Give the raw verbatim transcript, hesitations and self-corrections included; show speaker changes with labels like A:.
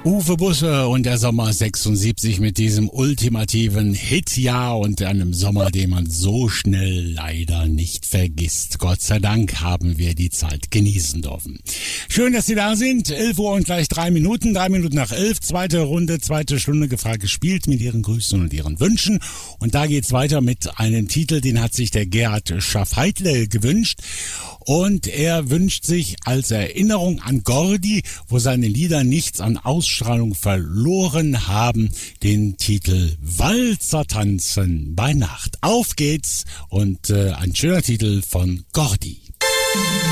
A: Uwe Busse und der Sommer sechsundsiebzig mit diesem ultimativen Hitjahr und einem Sommer, den man so schnell leider nicht vergisst. Gott sei Dank haben wir die Zeit genießen dürfen. Schön, dass Sie da sind. elf Uhr und gleich drei Minuten, drei Minuten nach elf. Zweite Runde, zweite Stunde gefragt gespielt mit Ihren Grüßen und Ihren Wünschen. Und da geht's weiter mit einem Titel, den hat sich der Gerhard Schaffheitle gewünscht. Und er wünscht sich als Erinnerung an Gordi, wo seine Lieder nichts an Ausstrahlung verloren haben, den Titel Walzer tanzen bei Nacht. Auf geht's und äh, ein schöner Titel von Gordi.